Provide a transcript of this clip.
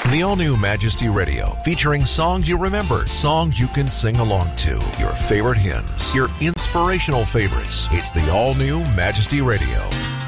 The all-new Majesty Radio, featuring songs you remember, songs you can sing along to, your favorite hymns, your inspirational favorites. It's the all-new Majesty Radio.